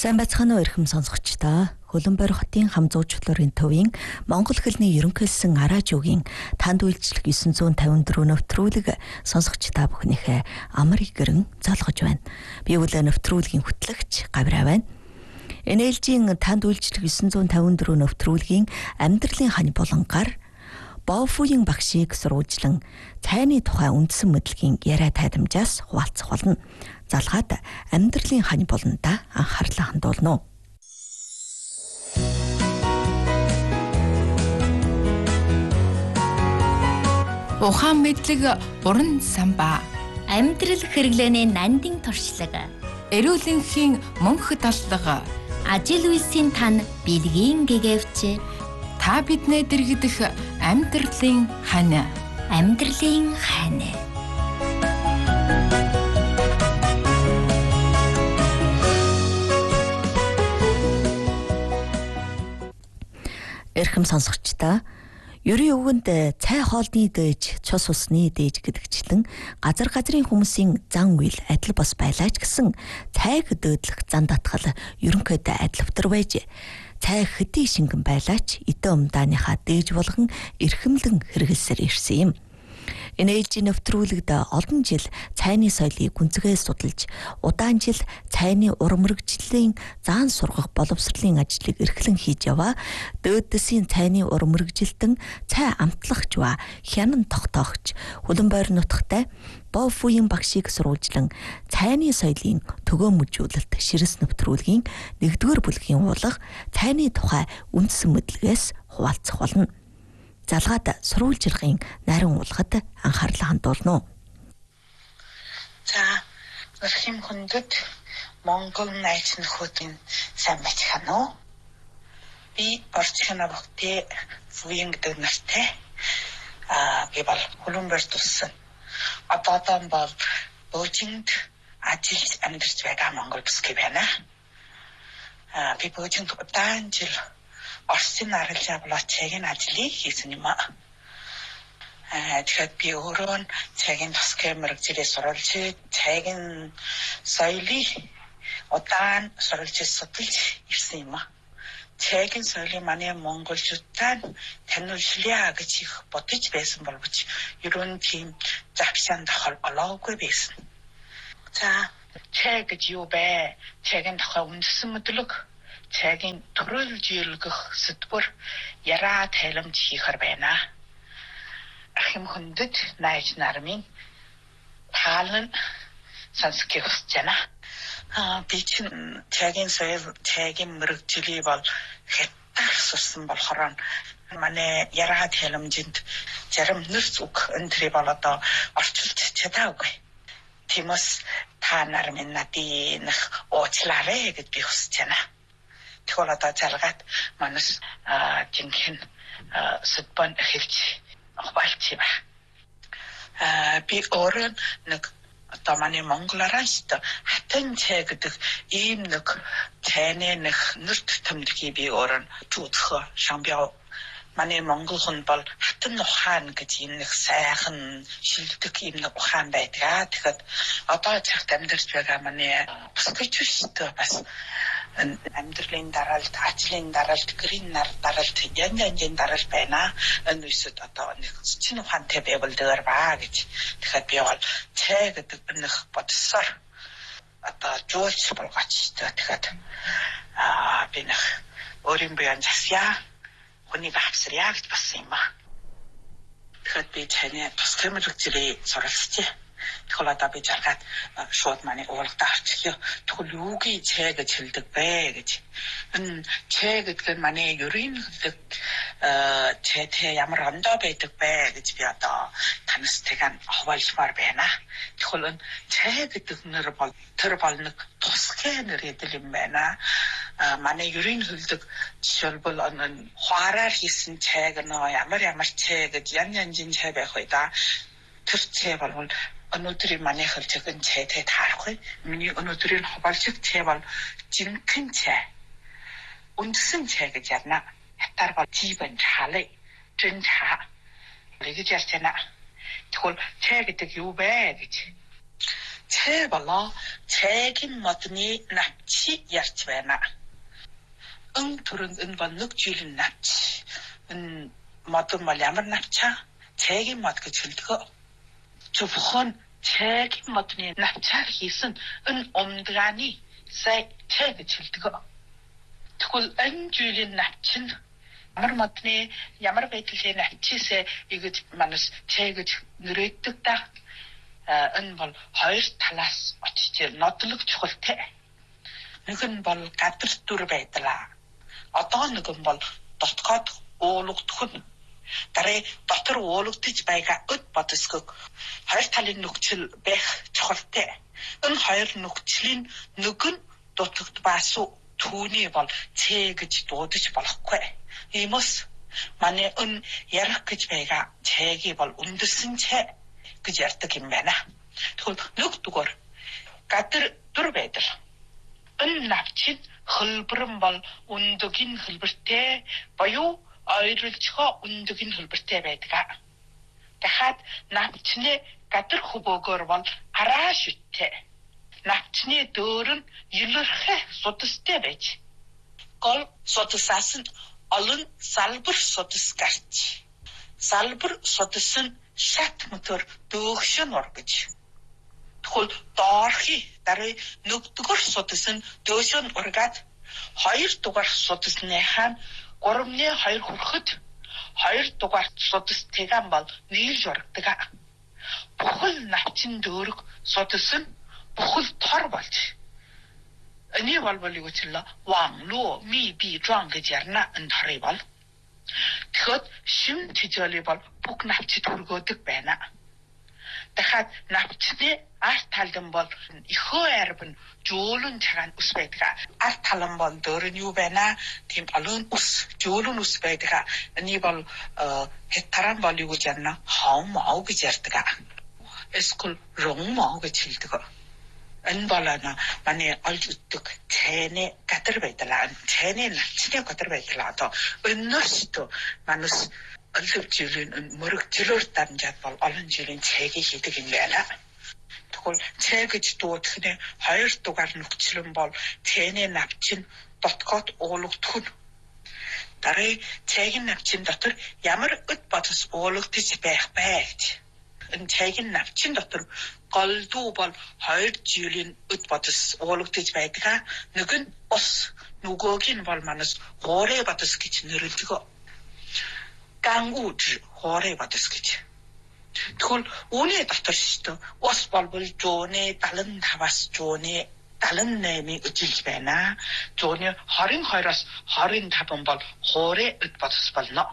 Сайн байцгаана уу эрхэм сонсогчдоо. Хөлбөмбөр хотын хамзуучдлын төвийн Монгол хэлний ерөнхийлсөн араажуугийн танд үйлчлэг 954 нэвтрүүлэг сонсогчдаа бүхнийхээ амрыг гэрэн залгаж байна. Би үлээ нэвтрүүлгийн хөтлөгч Гавраа байна. NLG-ийн танд үйлчлэг 954 нэвтрүүлгийн амьдралын хань болон гар Бофугийн багшийг сурвалжлан цайны тухай үндсэн мэдлэгийн яриа тайдамжаас хуваалцах болно. Залгаад амьдралын хань болонда анхаарлаа хандуулна. Ухаан мэдлэг уран самбаа. Амьдрал хэрэглээний нандин туршлага. Эрүүл энхийн мөнх таллага. Ажил үйлсийн тань бэлгийн гэгэвч. Та биднээ дэргдэх амьдралын хань. Амьдралын хань. Эрхэм сонсогчдоо, ерийн өвгөнд цай хоолны дээж, цус усны дээж гэдэгчлэн газрын хүмүүсийн зан үйл адил бас байлаач гэсэн цайг дөөдлөх зан татгал ерөнхийдөө адилвтар байж цай хэдий шингэн байлаач эдэн умдааныхаа дээж болгон эрхэмлэн хэрэгэлсээр ирсэн юм. NLG нэвтрүүлэгт олон жил цайны соёлыг гүнзгий судалж, удаан жил цайны урам мэрэгжлийн заан сургах боловсролын ажлыг эрхлэн хийж яваа дөөдсийн цайны урам мэрэгжилтэн цай амтлах жуа хянан тогтоогч Хөлбөмбөр нутагтай Бофугийн багшийг сурвалжлан цайны соёлын төгөөмжүүлэлт ширэс нэвтрүүлгийн 1-р бүлгийн уулга цайны тухай үндсэн мэдлэгээс хуваалцах болно. Залгаад сурвалжлагын нарийн уулгад анхаарлаа хандуулна. За, өрхим хүндэт Монгол найз нөхөдийн сайн байцгаана уу? Би орчхина бүгтээ Фуян гэдэг нартай. Би бол Хөлбөмбөр туссан. Одоо бол Бөөжинд ажиллаж амьдарч байгаа Монгол бүсгүй байна. Би Бөөжинд удаан жил Орсын арилж авлаа цайгийн ажлыг хийсэн юм аа. Тэгэхээр би өөрөө цайгийн тусгай мэрэгжлээ сурвалж, цайгийн соёлыг удаан сурвалж судалж ирсэн юм аа. Цайгийн соёлыг манай монголчуудаа таниулъя гэж их бодож байсан боловч ерөн тийм завшаан тохиол олоогүй байсан. За, цай гэж юу бэ? Цайгийн тухай үндсэн мэдлэг, цайгийн төрөлжүүлгэх сэдвэр яраа тайламж хийхэр байна. Архим хүндэт найз нармын таалан сонсхийг хүсэж байна. Би чинь цайгийн соёл, цайгийн мэрэгжлийг бол хятадаар сурсан болохоор манай яраа тайламжинд зарим нэрс үг энтрий бол одоо орчуулж чадаагүй. Тиймээс та нар минь надын уучлаарай гэж би хүсэж байна. Тэгвэл одоо залгаад манас жинхэнэ сэдвэн эхэлж хуваалцъя. Би өөрөө нэг одоо манай монголоор шүү дээ хатан цай гэдэг ийм нэг цайны нэг нэрт томдгийг би өөрөө зүтгэх шамбиа. Манай монгол хүн бол хатан ухаан гэж юм нэг сайхан шилдэг юм нэг ухаан байдаг. Тэгэхээр одоо цагт амьдарч байгаа манай бүсгүйч шүү дээ бас амьдралын дараалт, ажлын дараалт, гэрийн дараалт, янзын дараалт байна. Энэ үсэд одоо нэг чинь ухаантай байвал дээр ба гэж. Тэгэхээр би бол цай гэдэг нэг бодсоор одоо жуулч болгооч. Тэгэхээр би нэг өөрийн биеийн засяа хүнийг авсряа гэж басан юм аа. Тэгэхээр би цайны тусгай мэрэгжлийг суралцжээ. Тэгвэл одоо би жаргаад шууд манай уулгад орчихё. Тэгвэл юугийн цай гэж хэлдэг бэ гэж. Энэ цай гэдэг нь манай ерийн хэлдэг цайтэй ямар ондоо байдаг бэ гэж би одоо танистайг хуваалцмаар байна. Тэгвэл энэ цай гэдэг нэр бол тэр бол нэг тусгай нэр гэдэг юм байна. Манай ерийн хэлдэг жишээлбэл энэ хуараар хийсэн цайг нөө ямар цай гэж янзын цай байх вэ да. Тэр цай бол өнөөдрийн манай хэлцэгэн цайтай таарахгүй. Миний өнөөдрийн хуваалцах цай бол жинхэнэ цай. Үндсэн цай гэж ярина. Хятаар бол жибэн чалай, жин чаа. Тэгэж ярьж байна. Тэгвэл цай гэдэг юу бэ гэж. цай болоо цайгийн модны навчи ярьж байна. Төрөнд энэ бол нэг жилийн навч. Энэ модон бол ямар навчаа? Цайгийн мод гэж хэлдэг. Зөвхөн цайгийн модны навчаар хийсэн энэ умдгааны цай гэж хэлдэг. Тэгвэл энэ жилийн навч нь ямар модны ямар байдлын навчисээ ингэж манас цай гэж нэрэгдэг та. Энэ бол хоёр талаас очиж нотлог чухалтай. Нэг нь бол гадар дүр байдлаа. Одоо нэг нь бол дотгоод уулагдах нь. Дараа дотор уулагдаж байгаа өд бодосгог хоёр талын нөхцөл байх чухалтай. Энэ хоёр нөхцөлийн нэг нь дутагд баасуу түүний бол цэ гэж дуудаж болохгүй. Иймээс манай энэ ярих гэж байгаа цайги бол үндэсэн цай гэж ярьдаг юм байна. Тэгвэл нэг дугаар гадар дүр байдал. Энэ навчид хөлбөрөн бол үндэгийн хөлбөртэй боёо ойрлцохоо үндэгийн хөлбөртэй байдаг. Дахиад навчны гадар хөвөөгөр бол араа шүттэй. Навчны дөөр нь илэрхэ судастай байж. Гол судасаас нь олон салбар судас гарч. Салбар судас нь шат мотор дөөгшөн ургаж. Тэгвэл доорхи дараа нөгдгөр судас нь дөөгшөн ургаад хоёр дугаар судасныхаа 3-2 хүрэхэд 2 дугаар судас тэгэн бол нийлж ургадаг. Бүхэл навчин дөөрг судас нь бүхэл тор болж. Эний бол юу гэж хэлээ? Ванлуу ми би жон гэж ярина энэ торыг бол. Тэгэхээр шим тижoli бол бүх навчид хүргөөдөг байна. Дахиад навчны арт талдан бол ихөө арбын жөөлөн цагаан ус байдаг. Арт талан бол дөр нь юу байна? Тийм олон ус, жөөлөн ус байдаг. Эний бол хэтаран бол юу гэж ярина? Хаумаа гэж ярьдаг. Эсвэл ромоо гэж хэлдэг. Энэ бол манай олж үздэг цайны гадар байдлаа. Цайны навчны гадар байдлаа. Одоо өнөөсөө манус олж жилийн мөрөг жилөөр дамжаад бол олон жилийн цайгийг хийдэг юм байна. Тэгвэл цай гэж дуудах нь 2 дугаар нөхцөл бол цайны навчин доткоод уулагдах нь. Дараа цайгийн навчин дотор ямар өд бодос уулагдаж байх бай гэж. Энэ цайгийн навчин дотор голдуу бол 2 жилийн өд бодос уулагдаж байдаг. Нэг нь ус, нөгөөг нь бол манас хоорэ бодос гэж нэрлэдэг. Гангууж хоорэ бодос гэж. Тэгвэл үүний дотор шүү дээ. Ус болбол жууны 75-аас жууны 78-ийн үжилж байна. Жууны 22-аас 25 бол хоорэ өд бодос болно.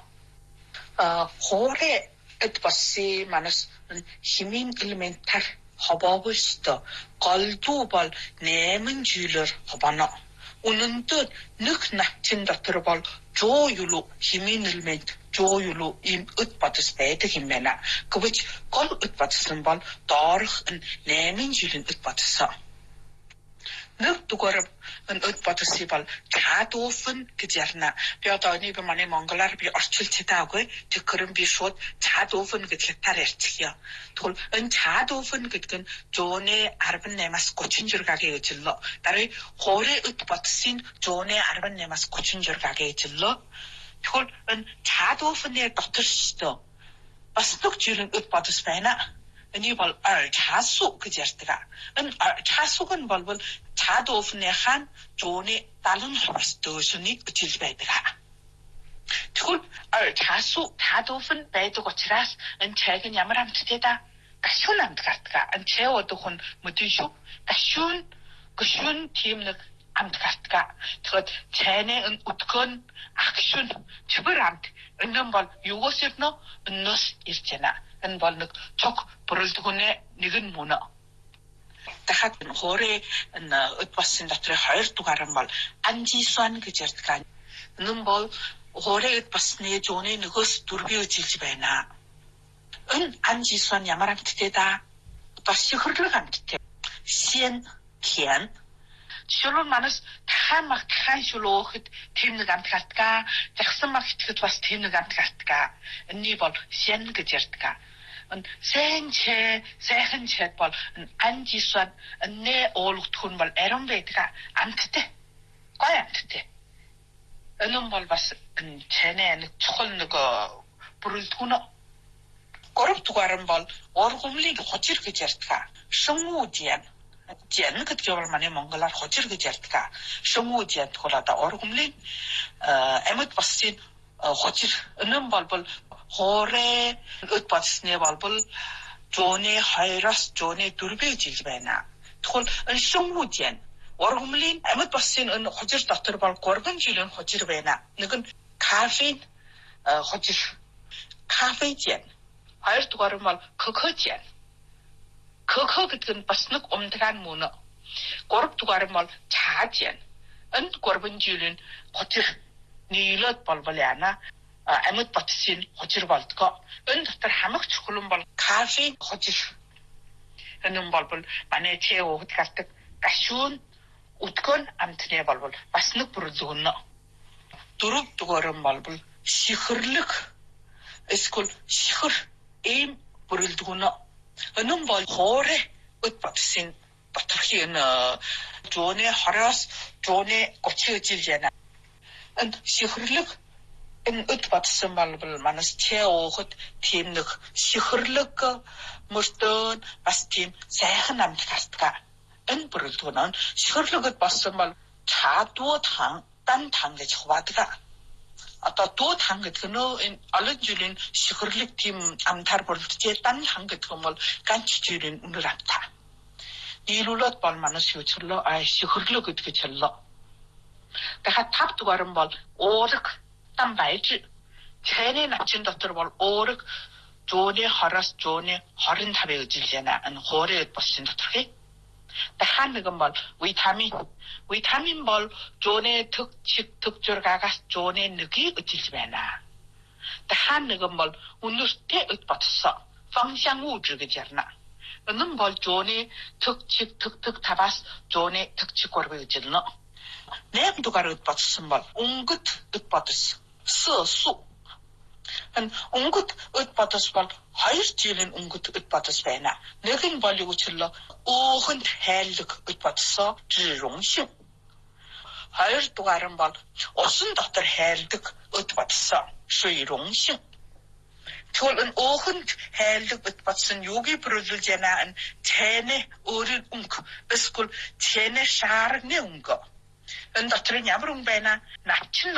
Хоорэ өд боси манас химийн элементар хобоогүйсто голдуу бол 8 жилээр хобоно. Үнэндээ нэг навчин дотор бол жоо юлу химийн элемент жоо юлу им өд бодос байдаг юм байна. Гэвч гол өд бодос нь бол доорх 8 жилийн өд бодос. Нэг дугаар энэ өд бодосыг бол чадууфн гэж ярина. Би одоо энийг манай монголоор би орчуулж чадаагүй. Тэгэхээр би шууд чадууфн гэж хятаар ярьчихъя. Тэгвэл энэ чадууфн гэдэг нь жууны 18-аас 30 жиргагийн ижиллөө. Дараа хоорэ өд бодосын жууны 18-аас 30 жиргагийн ижиллөө. Тэгвэл энэ чадууфны дотор шүү. Бас нэг жирийн өд бодос байна. Энийг бол часу гэж ярьдаг. Энэ часуг нь бол чадууфныхаа жууны 70-аас дөөсний ижил байдаг. Тэгвэл часу чадууфн байдаг учраас энэ чайг нь ямар амттай да? Гашуун амт гардаг. Энэ чай удах нь мэдээш үү? Гашуун тийм нэг амт гардаг. Тэгэхээр чайны энэ өдгөн агшуун чибэр амт. Энэ бол юугаас ирнэ? Өнөөс ирж байна. Энэ бол нэг цог бүрэлдэхүүнээ нэг нь мөнө. Дахиад хоорэ өд босын дотор 2 дугаар нь бол анжисуан гэж ярьдаг. Энэ бол хоорэ өд босны жууны нөгөөс дөрвийн үжилж байна. Энэ анжисуан ямар амттай да? Бас хөрлөг амттай. Син кен шулуун манас тахан шулуухэд тийм нэг амт гартгаа. Загсан мах итгэхэд бас тийм нэг амт гартгаа. Энийг бол син гэж ярьдаг. сайхан чад бол анжисван нэ оолгтхун бол арам байдаг амттай. Гой амттай. Энэ бол бас чанаа нэг чухал нэг бүрэлдэхүүн. Гуравдугаар нь бол ургамлыг хожир гэж ярьдаг. Шүнгүүдийн Жан гэдэг нь манай монголоор хожир гэж ярьдаг. Шүнгүүдийн тухай одоо ургамлыг амьд басын хожир энэ бол хоорэ өд басны бол зооны 2-оос зооны 4 жил байна. Тэгвэл энэ шүнгүүдийн ургамлын амьд басын энэ хожир дотор бол 3 жилийн хожир байна. Нэг нь кафеин хожир кафеин. Хоёрдугаар нь бол кокожин. Коко гэдэг нь бас нэг умдгаан мөн. Гуравдугаар нь бол чаажин. Энэ 3 жилийн хожир нийлээд болбол яана амьд батсын хожир болдгоо. Энэ дотор хамаг чухал нь бол кафеин хожир. Энэ бол манай чээ уухд гардаг гашуун өдгөн амтны бол бас нэг бүрэлдэхүүн. Дөрөвдүгээр нь бол шихэрлэг эсвэл шихэр ийм бүрэлдэхүүн. Энэ бол хоорэ өд батсын доторхийн зооны 20-оос зооны 30 жил яана. Энэ шихэрлэг энэ өд батсан бол манас чээ уухд тийм нэг шихэрлэг мөртөө бас тийм сайхан амт гардаг. Энэ бүрэлдэхүүн шихэрлэгд болсон бол чадвууд дан тан гэж хувадаг. Одоо дууд хан гэдэг нь энэ олон жилийн шихэрлэг тийм амтар бүрэлдэхүүн дан хан гэдэг нь бол ганц жилийн үнэр амтаа. Нийлүүлээд бол манас юучлаа шихэрлэг гэдэг хэллээ. Тэгэхээр 5 дугаар нь бол уурэг дан байж цайны начин дотор бол уурэг зооны 20-оос зооны 25 жил яана энэ хоорыг болсон доторх. Дахин нэг нь бол витамин. Витамин бол зооны төг зургаагаас зооны 1-ийг өжилж байна. Дахин нэг нь бол үнэртэй өд батсан функшн үүрэг гэж ярина. Энэ нь бол зооны төг таваас зооны төг 3-ийг өжилнө. 8 дугаар өд батсан бол өнгөт өд батсан. Су. Өнгөт өд батс бол 2 жилийн өнгөт өд батс байна. Нэг нь бол юу ч хэлээ өөхөнд хайлаг өд батсаа жируншин. 2 дугаар нь бол усан дотор хайлдаг өд батсаа шуйруншин. Тэгвэл энэ өөхөнд хайлаг өд батсан юугийн бүрэлдүүлж яана цайны өөрийн өнгө эсвэл цайны шаарны өнгө. Энэ дотор нь ямар өнгө байна? Начин